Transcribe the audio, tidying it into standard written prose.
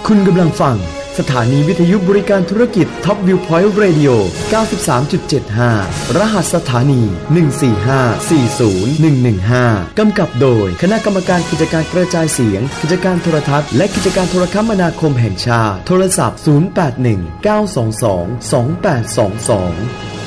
คุณกำลังฟังสถานีวิทยุบริการธุรกิจ Top View Point Radio 93.75 รหัสสถานี145401115กำกับโดยคณะกรรมการกิจการกระจายเสียงกิจการโทรทัศน์และกิจการโทรคมนาคมแห่งชาติโทรศัพท์081 922 2822